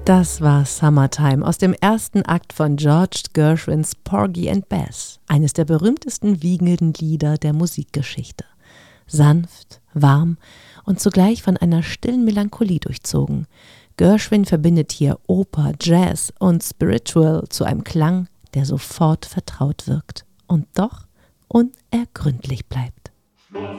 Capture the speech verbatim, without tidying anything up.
Das war Summertime aus dem ersten Akt von George Gershwins Porgy and Bess, eines der berühmtesten wiegenden Lieder der Musikgeschichte. Sanft, warm und zugleich von einer stillen Melancholie durchzogen. Gershwin verbindet hier Oper, Jazz und Spiritual zu einem Klang, der sofort vertraut wirkt und doch unergründlich bleibt.